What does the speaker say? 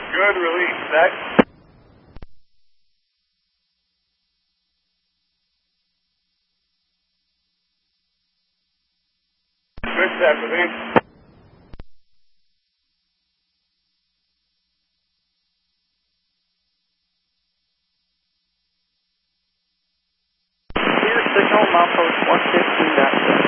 Good, release. Set. Good, set, release. Clear signal, Mount Post 115.6.